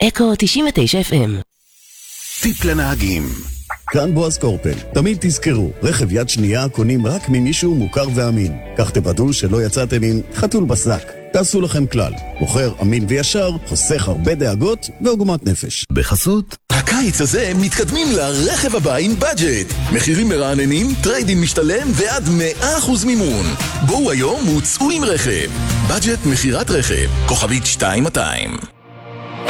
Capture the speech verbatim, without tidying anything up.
אקו תשעים ותשע אף אם. טיפ לנהגים. כאן בועז קורפל. תמיד תזכרו, רכב יד שנייה קונים רק ממישהו מוכר ואמין. כך תוודאו שלא יצאתם עם חתול בשק. תעשו לכם כלל. מוכר אמין וישר, חוסך הרבה דאגות ועוגמת נפש. בחסות הקיץ הזה מתקדמים לרכב הבא עם בדג'ט. מחירים מרעננים, טריידין משתלם ועד מאה אחוז מימון. בואו היום וצאו עם רכב. בדג'ט מחירת רכב, כוכבית שתיים מאתיים.